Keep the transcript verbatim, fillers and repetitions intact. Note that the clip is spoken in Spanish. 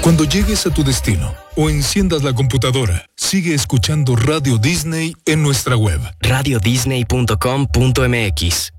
Cuando llegues a tu destino o enciendas la computadora, sigue escuchando Radio Disney en nuestra web. radio disney punto com punto m x.